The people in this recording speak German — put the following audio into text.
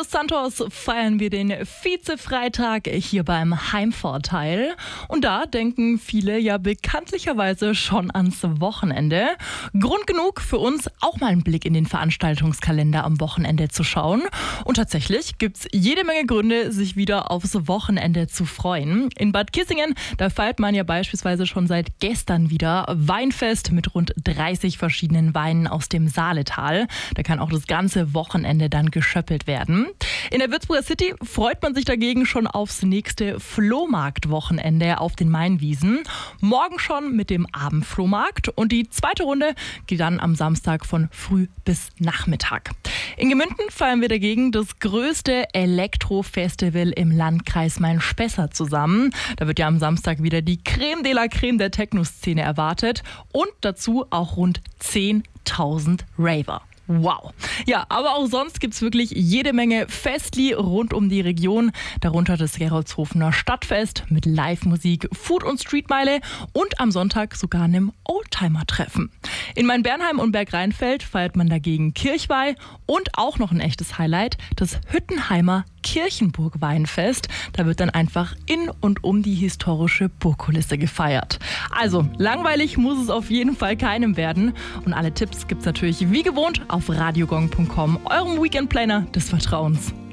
Los Santos feiern wir den Vize-Freitag hier beim Heimvorteil. Und da denken viele ja bekanntlicherweise schon ans Wochenende. Grund genug für uns, auch mal einen Blick in den Veranstaltungskalender am Wochenende zu schauen. Und tatsächlich gibt's jede Menge Gründe, sich wieder aufs Wochenende zu freuen. In Bad Kissingen, da feiert man ja beispielsweise schon seit gestern wieder Weinfest mit rund 30 verschiedenen Weinen aus dem Saaletal. Da kann auch das ganze Wochenende dann geschöppelt werden. In der Würzburger City freut man sich dagegen schon aufs nächste Flohmarktwochenende auf den Mainwiesen. Morgen schon mit dem Abendflohmarkt und die zweite Runde geht dann am Samstag von früh bis Nachmittag. In Gemünden feiern wir dagegen das größte Elektrofestival im Landkreis Main-Spessart zusammen. Da wird ja am Samstag wieder die Creme de la Creme der Techno-Szene erwartet und dazu auch rund 10.000 Raver. Wow. Ja, aber auch sonst gibt's wirklich jede Menge Festli rund um die Region. Darunter das Gerolzhofener Stadtfest mit Live-Musik, Food- und Streetmeile und am Sonntag sogar einem Oldtimer-Treffen. In Mainbernheim und Bergrheinfeld feiert man dagegen Kirchweih und auch noch ein echtes Highlight, das Hüttenheimer Kirchenburg-Weinfest. Da wird dann einfach in und um die historische Burgkulisse gefeiert. Also, langweilig muss es auf jeden Fall keinem werden. Und alle Tipps gibt's natürlich wie gewohnt auf radiogong.com, eurem Weekend-Planner des Vertrauens.